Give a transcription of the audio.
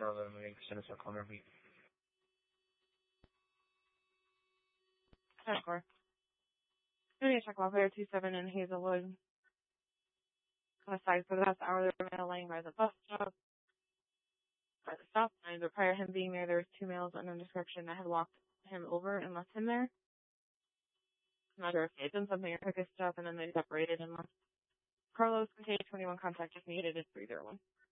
10-4. Doing a check off there, 27 in Hazelwood. On the side for the past hour, there were male laying by the bus stop. By the stop sign, but prior to him being there was 2 males unknown description that had walked him over and left him there. I'm not sure if they had done something or took his stuff and then they separated and left. Carlos, K 21 contact if needed is 301.